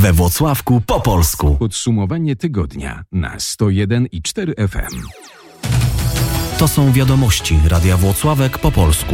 We Włocławku po polsku. Podsumowanie tygodnia na 101,4 FM. To są wiadomości Radia Włocławek po polsku.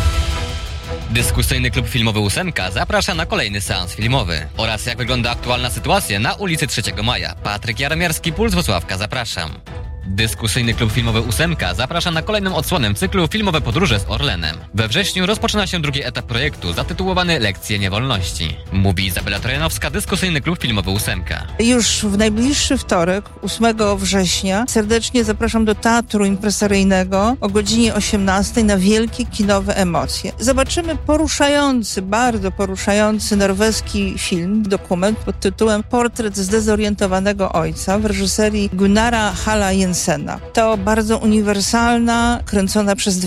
Dyskusyjny klub filmowy Ósemka zaprasza na kolejny seans filmowy. Oraz jak wygląda aktualna sytuacja na ulicy 3 Maja. Patryk Jaromierski, Puls Włocławka, zapraszam. Dyskusyjny klub filmowy Ósemka zaprasza na kolejną odsłonę cyklu Filmowe podróże z Orlenem. We wrześniu rozpoczyna się drugi etap projektu zatytułowany Lekcje niewolności. Mówi Izabela Trojanowska, Dyskusyjny klub filmowy Ósemka. Już w najbliższy wtorek, 8 września, serdecznie zapraszam do Teatru Impresaryjnego o godzinie 18 na wielkie kinowe emocje. Zobaczymy poruszający, bardzo poruszający norweski film, dokument pod tytułem Portret zdezorientowanego ojca w reżyserii Gunnara Halla Jensena. To bardzo uniwersalna, kręcona przez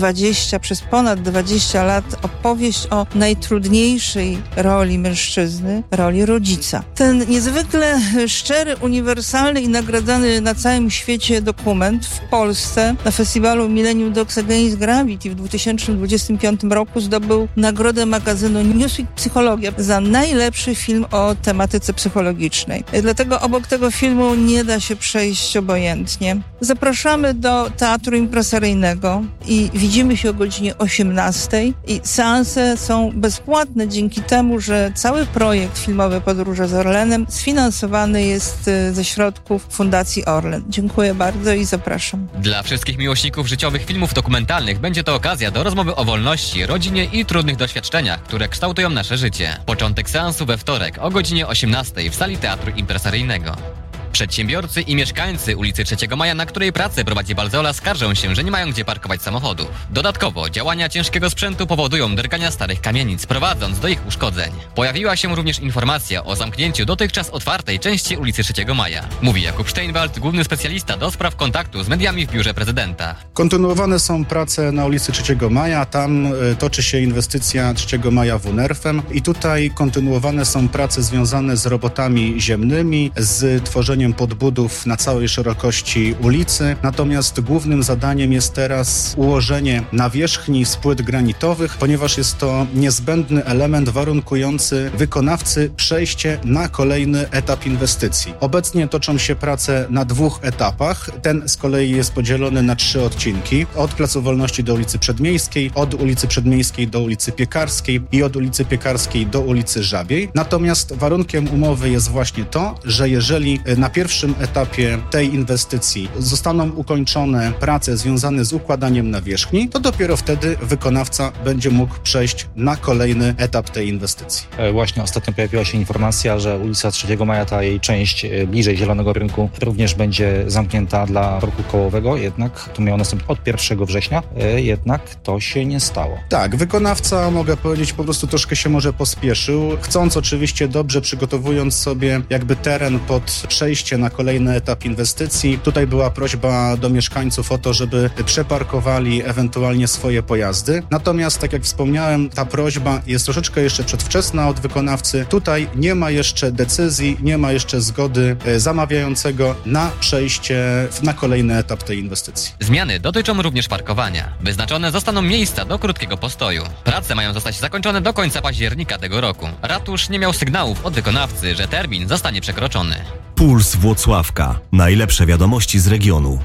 ponad 20 lat opowieść o najtrudniejszej roli mężczyzny, roli rodzica. Ten niezwykle szczery, uniwersalny i nagradzany na całym świecie dokument w Polsce na festiwalu Millennium Docs Against Gravity w 2025 roku zdobył nagrodę magazynu Newsweek Psychologia za najlepszy film o tematyce psychologicznej. Dlatego obok tego filmu nie da się przejść obojętnie. Zapraszamy do Teatru Impresaryjnego i widzimy się o godzinie 18 i seanse są bezpłatne dzięki temu, że cały projekt Filmowe podróże z Orlenem sfinansowany jest ze środków Fundacji Orlen. Dziękuję bardzo i zapraszam. Dla wszystkich miłośników życiowych filmów dokumentalnych będzie to okazja do rozmowy o wolności, rodzinie i trudnych doświadczeniach, które kształtują nasze życie. Początek seansu we wtorek o godzinie 18 w sali Teatru Impresaryjnego. Przedsiębiorcy i mieszkańcy ulicy 3 Maja, na której pracę prowadzi Balzola, skarżą się, że nie mają gdzie parkować samochodów. Dodatkowo działania ciężkiego sprzętu powodują drgania starych kamienic, prowadząc do ich uszkodzeń. Pojawiła się również informacja o zamknięciu dotychczas otwartej części ulicy 3 Maja. Mówi Jakub Steinwald, główny specjalista do spraw kontaktu z mediami w biurze prezydenta. Kontynuowane są prace na ulicy 3 Maja, tam toczy się inwestycja 3 Maja WNERF-em i tutaj kontynuowane są prace związane z robotami ziemnymi, z tworzeniem podbudów na całej szerokości ulicy. Natomiast głównym zadaniem jest teraz ułożenie nawierzchni z płyt granitowych, ponieważ jest to niezbędny element warunkujący wykonawcy przejście na kolejny etap inwestycji. Obecnie toczą się prace na 2 etapach. Ten z kolei jest podzielony na 3 odcinki. Od Placu Wolności do ulicy Przedmiejskiej, od ulicy Przedmiejskiej do ulicy Piekarskiej i od ulicy Piekarskiej do ulicy Żabiej. Natomiast warunkiem umowy jest właśnie to, że jeżeli na pierwszym etapie tej inwestycji zostaną ukończone prace związane z układaniem nawierzchni, to dopiero wtedy wykonawca będzie mógł przejść na kolejny etap tej inwestycji. Właśnie ostatnio pojawiła się informacja, że ulica 3 Maja, ta jej część bliżej Zielonego Rynku, również będzie zamknięta dla ruchu kołowego, jednak to miało nastąpić od 1 września, jednak to się nie stało. Tak, wykonawca, mogę powiedzieć, po prostu troszkę się może pospieszył, chcąc oczywiście dobrze, przygotowując sobie jakby teren pod przejście na kolejny etap inwestycji. Tutaj była prośba do mieszkańców o to, żeby przeparkowali ewentualnie swoje pojazdy. Natomiast, tak jak wspomniałem, ta prośba jest troszeczkę jeszcze przedwczesna od wykonawcy. Tutaj nie ma jeszcze decyzji, nie ma jeszcze zgody zamawiającego na przejście na kolejny etap tej inwestycji. Zmiany dotyczą również parkowania. Wyznaczone zostaną miejsca do krótkiego postoju. Prace mają zostać zakończone do końca października tego roku. Ratusz nie miał sygnałów od wykonawcy, że termin zostanie przekroczony. Puls Włocławka. Najlepsze wiadomości z regionu.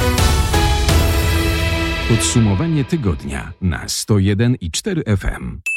Podsumowanie tygodnia na 101,4 FM.